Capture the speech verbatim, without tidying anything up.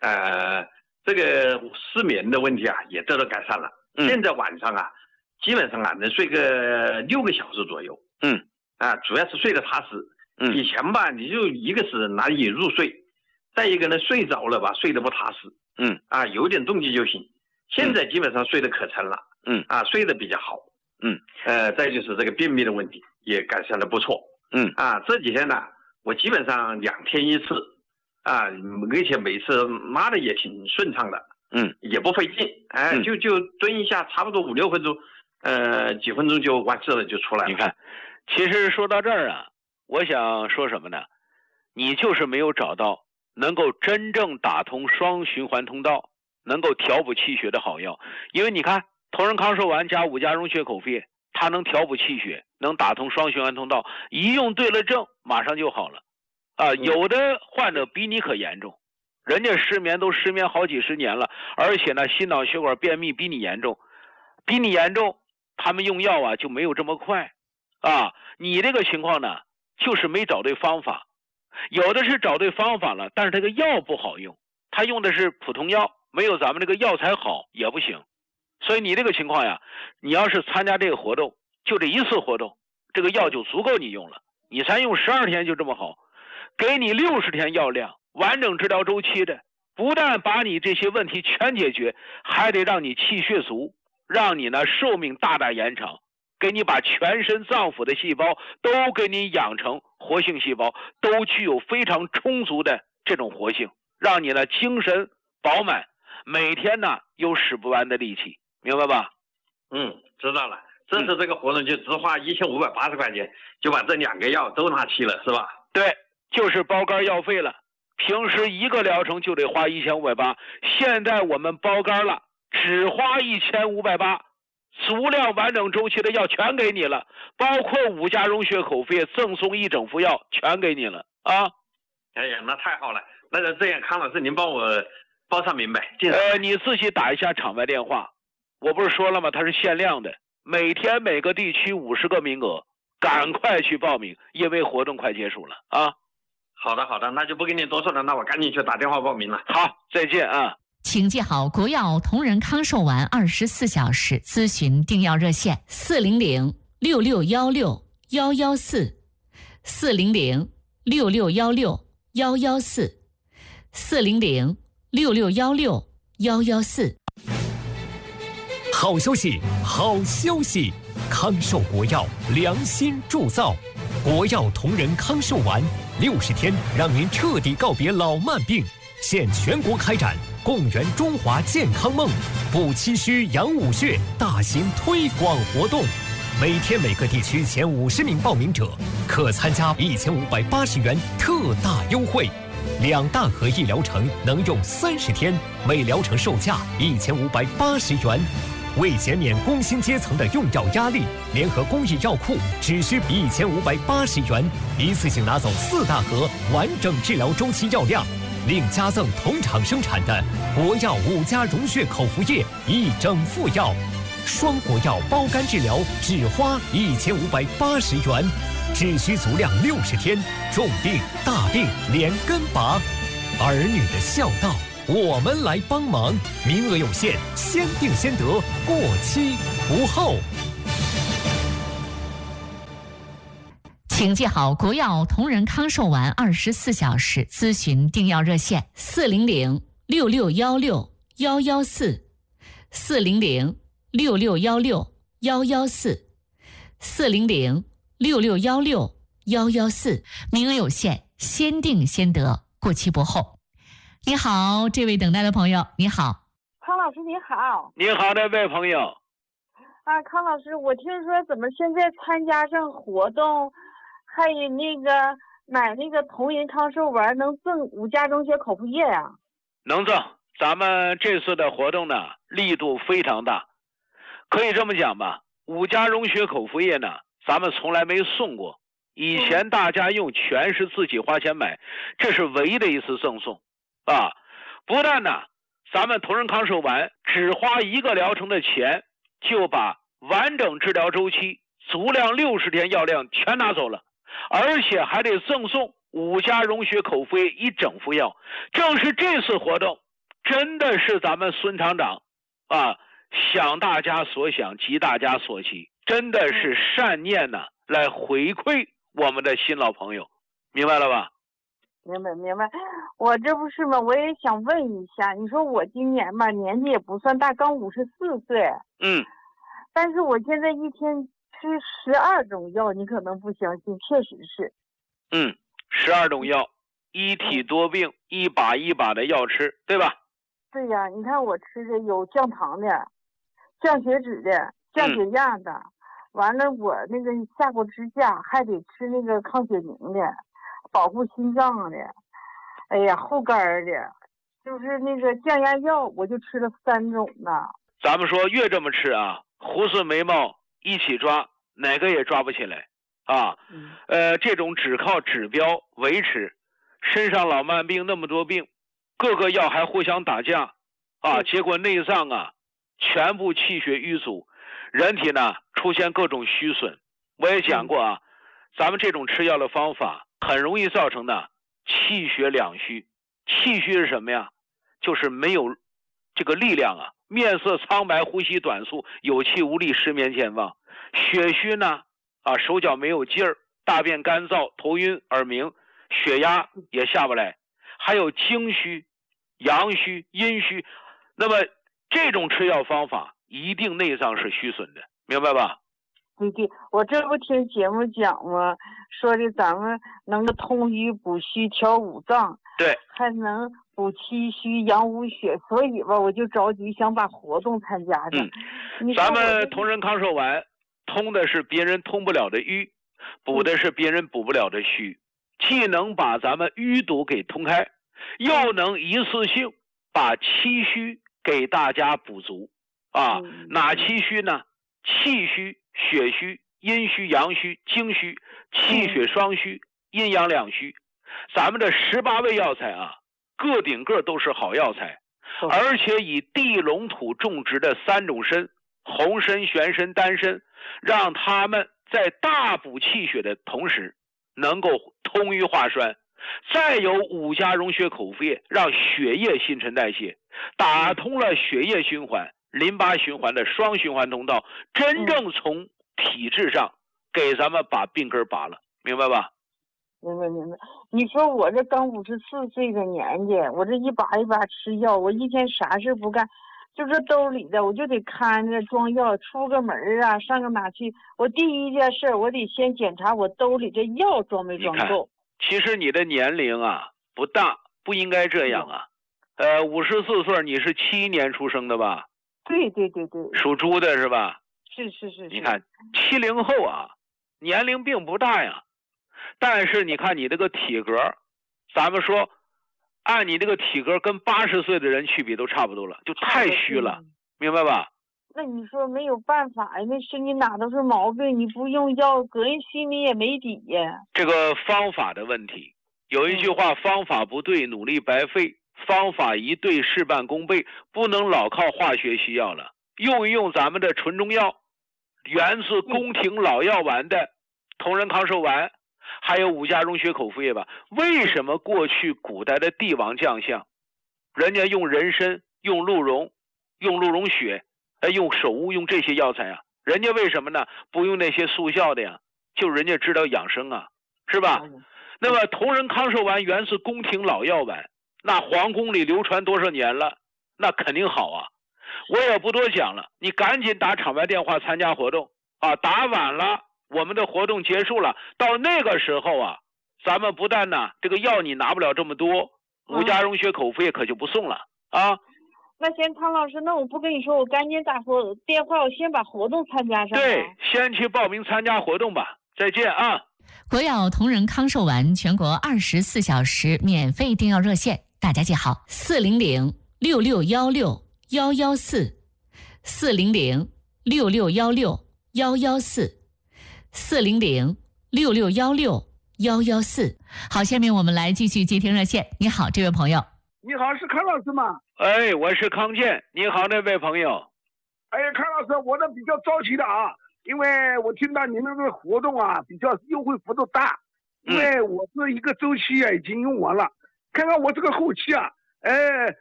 呃，这个失眠的问题啊也得到改善了。 嗯、 现在晚上啊，基本上啊能睡个六个小时左右。 嗯， 啊，主要是睡得踏实。 嗯， 以前吧，你就一个是难以入睡，再一个呢睡着了吧，睡得不踏实。 嗯， 啊，有点动静就醒。现在基本上睡得可沉了。 嗯， 啊，睡得比较好。 嗯， 呃，再就是这个便秘的问题也改善得不错。 嗯， 啊，这几天呢，我基本上两天一次。啊，而且每次拉的也挺顺畅的。 嗯， 也不费劲。哎、呃嗯，就就蹲一下，差不多五六分钟，呃，几分钟就完事了，就出来了。 你看，其实说到这儿啊，我想说什么呢？你就是没有找到能够真正打通双循环通道，能够调补气血的好药。因为你看，同仁康寿丸加五加溶血口服液，它能调补气血，能打通双循环通道，一用对了症，马上就好了。啊、呃，有的患者比你可严重，人家失眠都失眠好几十年了，而且呢，心脑血管便秘比你严重，比你严重，他们用药啊就没有这么快。啊，你这个情况呢，就是没找对方法。有的是找对方法了，但是这个药不好用，他用的是普通药，没有咱们这个药材好也不行。所以你这个情况呀，你要是参加这个活动，就这一次活动，这个药就足够你用了。你才用十二天就这么好，给你六十天药量，完整治疗周期的，不但把你这些问题全解决，还得让你气血足，让你呢寿命大大延长，给你把全身脏腑的细胞都给你养成活性细胞，都具有非常充足的这种活性，让你呢精神饱满，每天呢有使不完的力气，明白吧？ 嗯，知道了。这次这个活动就只花一千五百八十块钱，就把这两个药都拿齐了，是吧？ 对，就是包干药费了。平时一个疗程就得花一千五百八，现在我们包干了，只花一千五百八。足量完整周期的药全给你了，包括五加溶血口服液赠送一整副药全给你了啊！ 哎呀，那太好了。那就这样，康老师您帮我报上名呗。 呃，你自己打一下场外电话，我不是说了吗？它是限量的，每天每个地区五十个名额，赶快去报名，因为活动快结束了啊！ 好的好的，那就不跟你多说了，那我赶紧去打电话报名了。 好，再见啊！ 请记好国药同仁康寿丸二十四小时咨询订药热线：四零零六六幺六幺幺四，四零零六六幺六幺幺四，四零零六六幺六幺幺四。 好消息，好消息！康寿国药良心铸造，国药同仁康寿丸，六十天让您彻底告别老慢病。现全国开展共圆中华健康梦、补气虚养五穴大型推广活动，每天每个地区前五十名报名者可参加一千五百八十元特大优惠，两大合一疗程能用三十天，每疗程售价一千五百八十元。为减免工薪阶层的用药压力，联合公益药库只需一千五百八十元，一次性拿走四大盒完整治疗周期药量。另加赠同厂生产的国药五加溶血口服液一整副药，双国药包干治疗只花一千五百八十元，只需足量六十天，重病大病连根拔，儿女的孝道我们来帮忙，名额有限，先定先得，过期不候。 请记好国药同仁康寿丸二十四小时咨询订药热线：四零零六六幺六幺幺四，四零零六六幺六幺幺四，四零零六六幺六幺幺四。名额有限，先订先得，过期不候。你好，这位等待的朋友，你好。 康老师你好。 你好，那位朋友。 啊，康老师，我听说怎么现在参加上活动，还有那个买那个同仁康寿丸能赠五加溶血口服液呀、啊？ 能赠。咱们这次的活动呢，力度非常大，可以这么讲吧，五加溶血口服液呢，咱们从来没送过，以前大家用全是自己花钱买，这是唯一的一次赠送啊！不但呢，咱们同仁康寿丸只花一个疗程的钱，就把完整治疗周期、足量六十天药量全拿走了，而且还得赠送五加溶血口服液一整副药。正是这次活动， 真的是咱们孙厂长啊，想大家所想，急大家所急，真的是善念呢、啊，来回馈我们的新老朋友，明白了吧？ 明白明白，我这不是吗？我也想问一下，你说我今年吧，年纪也不算大，刚五十四岁， 嗯， 但是我现在一天吃十二种药，你可能不相信，确实是。 嗯，十二种药，一体多病，一把一把的药吃，对吧？ 对呀，你看我吃的有降糖的，降血脂的，降血压的，嗯、完了我那个下过支架，还得吃那个抗血凝的。保护心脏的，哎呀，护肝的，就是那个降压药，我就吃了三种呢。 咱们说越这么吃啊，胡子眉毛一起抓，哪个也抓不起来啊。嗯、呃，这种只靠指标维持，身上老慢病那么多病，各个药还互相打架啊，结果内脏啊全部气血瘀阻，人体呢出现各种虚损。我也讲过啊，嗯、咱们这种吃药的方法。很容易造成的气血两虚，气虚是什么呀？就是没有这个力量啊，面色苍白，呼吸短促，有气无力，失眠健忘。血虚呢，啊，手脚没有劲儿，大便干燥，头晕耳鸣，血压也下不来。还有精虚、阳虚、阴虚，那么这种吃药方法一定内脏是虚损的，明白吧？ 对对，我这不听节目讲吗？说的咱们能够通瘀补虚调五脏， 对， 还能补气虚养五血，所以吧，我就着急想把活动参加上。 嗯，咱们同仁康寿丸通的是别人通不了的瘀，补的是别人补不了的虚，既能把咱们淤堵给通开，又能一次性把气虚给大家补足啊。嗯、哪气虚呢？气虚、血虚、阴虚、阳虚、精虚、气血双虚、阴阳两虚。咱们这十八味药材啊，个顶个都是好药材，而且以地龙土种植的三种参，红参、玄参、丹参，让他们在大补气血的同时，能够通瘀化栓。再有五加溶血口服液，让血液新陈代谢，打通了血液循环、淋巴循环的双循环通道，真正从体质上给咱们把病根拔了，明白吧？ 明白明白。你说我这刚五十四岁的年纪，我这一把一把吃药，我一天啥事不干，就这兜里的我就得看着装药，出个门啊，上个哪去，我第一件事我得先检查我兜里这药装没装够。 其实你的年龄啊不大，不应该这样啊。呃，五十四岁，你是七一年出生的吧？ 对对对对。 属猪的是吧？ 是是是。 你看七零后啊，年龄并不大呀，但是你看你这个体格，咱们说，按你这个体格跟八十岁的人去比都差不多了，就太虚了，明白吧？ 那你说没有办法呀，那身体哪都是毛病，你不用药，个人心里也没底呀。 这个方法的问题，有一句话，方法不对，努力白费。方法一对，事半功倍，不能老靠化学西药了，用一用咱们的纯中药，源自宫廷老药丸的同仁康寿丸，还有五加溶血口服液吧。为什么过去古代的帝王将相，人家用人参、用鹿茸、用鹿茸血、用首乌、用这些药材啊？人家为什么呢？不用那些速效的呀？就人家知道养生啊，是吧？那么同仁康寿丸源自宫廷老药丸，那皇宫里流传多少年了，那肯定好啊。我也不多讲了，你赶紧打场外电话参加活动啊！打晚了，我们的活动结束了，到那个时候啊，咱们不但呢这个药你拿不了这么多，五加溶血口服液可就不送了啊。 那行，汤老师，那我不跟你说，我赶紧打活电话，我先把活动参加上。 对，先去报名参加活动吧。再见啊！ 国药同仁康寿丸全国二十四小时免费订药热线，大家记好：四零零六六幺六幺幺四，四零零六六幺六幺幺四，四零零六六幺六幺幺四。好，下面我们来继续接听热线。你好，这位朋友。 你好，是康老师吗？ 哎，我是康健。你好，那位朋友。 哎，康老师，我这比较着急的啊，因为我听到你们这个活动啊，比较优惠幅度大，因为我这一个周期啊已经用完了，看看我这个后期啊，哎，